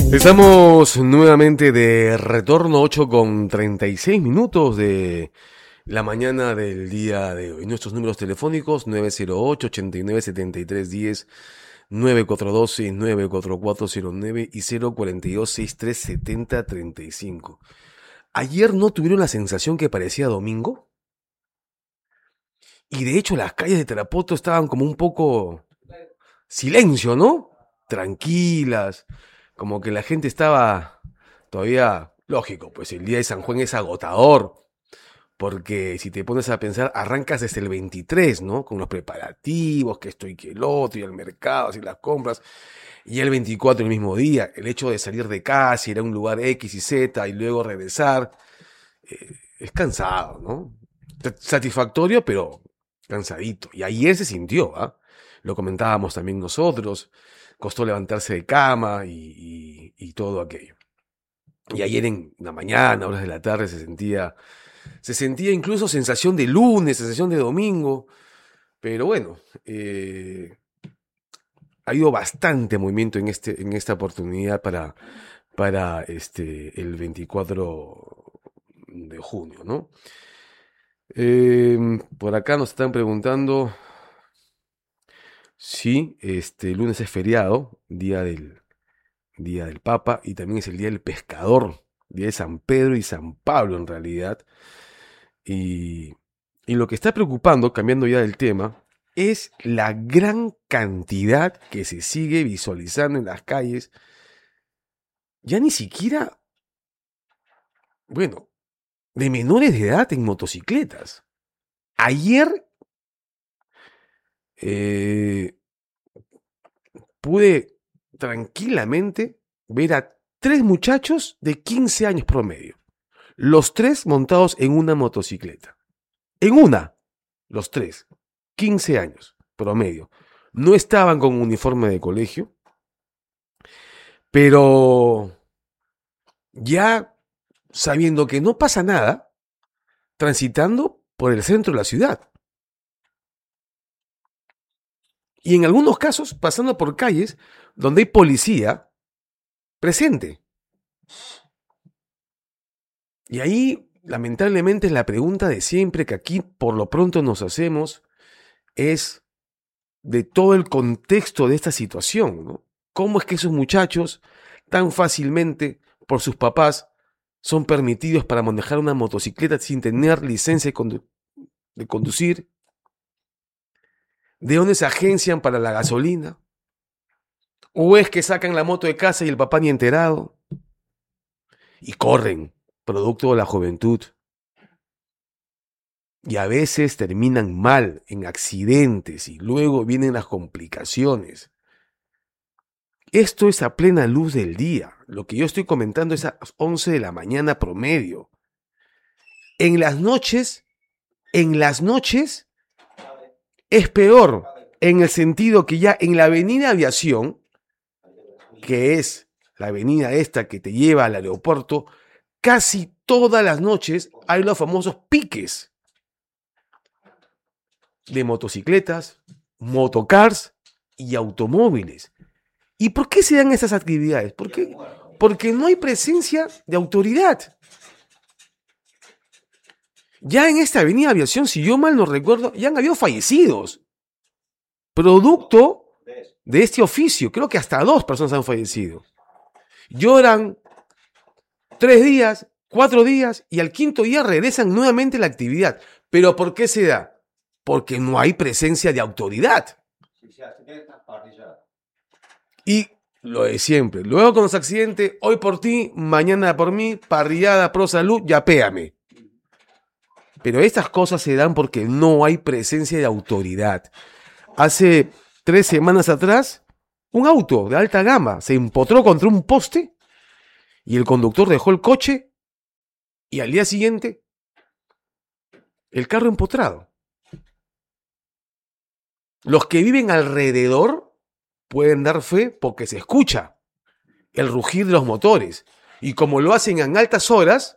Estamos nuevamente de retorno, 8:36 de la mañana del día de hoy. Nuestros números telefónicos 908-897310, 9412-94409 y 042-6370-35. Ayer no tuvieron la sensación que parecía domingo, y de hecho las calles de Tarapoto estaban como un poco silencio, ¿no? Tranquilas, como que la gente estaba todavía, lógico, pues el día de San Juan es agotador, porque si te pones a pensar, arrancas desde el 23, ¿no? Con los preparativos, que esto y que el otro, y el mercado, y las compras, y el 24 el mismo día, el hecho de salir de casa, ir a un lugar X y Z, y luego regresar, es cansado, ¿no? Satisfactorio, pero cansadito. Y ayer se sintió, ¿ah? Lo comentábamos también nosotros, costó levantarse de cama y todo aquello. Y ayer en la mañana, horas de la tarde, se sentía incluso sensación de lunes, sensación de domingo, pero bueno, ha habido bastante movimiento en esta oportunidad para el 24 de junio, ¿no? Por acá nos están preguntando si este lunes es feriado, día del Papa, y también es el día del pescador, día de San Pedro y San Pablo en realidad. Y lo que está preocupando, cambiando ya del tema, es la gran cantidad que se sigue visualizando en las calles, ya ni siquiera, bueno, de menores de edad en motocicletas. Ayer pude tranquilamente ver a 3 muchachos de 15 años promedio. Los 3 montados en una motocicleta. En una, los 3. 15 años promedio. No estaban con uniforme de colegio, pero ya sabiendo que no pasa nada, transitando por el centro de la ciudad. Y en algunos casos pasando por calles donde hay policía presente. Y ahí, lamentablemente, la pregunta de siempre que aquí por lo pronto nos hacemos es de todo el contexto de esta situación, ¿no? ¿Cómo es que esos muchachos tan fácilmente por sus papás son permitidos para manejar una motocicleta sin tener licencia de conducir? ¿De dónde se agencian para la gasolina? ¿O es que sacan la moto de casa y el papá ni enterado? Y corren, producto de la juventud. Y a veces terminan mal, en accidentes, y luego vienen las complicaciones. Esto es a plena luz del día. Lo que yo estoy comentando es a las 11 de la mañana promedio. En las noches es peor, en el sentido que ya en la avenida Aviación, que es la avenida esta que te lleva al aeropuerto, casi todas las noches hay los famosos piques de motocicletas, motocars y automóviles. ¿Y por qué se dan esas actividades? Porque no hay presencia de autoridad. Ya en esta avenida Aviación, si yo mal no recuerdo, ya han habido fallecidos. Producto de este oficio. Creo que hasta 2 personas han fallecido. Lloran 3 días, 4 días y al 5.º día regresan nuevamente a la actividad. ¿Pero por qué se da? Porque no hay presencia de autoridad. Y lo de siempre. Luego con los accidentes, hoy por ti, mañana por mí, parrillada, pro salud, yapéame. Pero estas cosas se dan porque no hay presencia de autoridad. Hace 3 semanas atrás, un auto de alta gama se empotró contra un poste y el conductor dejó el coche y al día siguiente el carro empotrado. Los que viven alrededor pueden dar fe porque se escucha el rugir de los motores. Y como lo hacen en altas horas,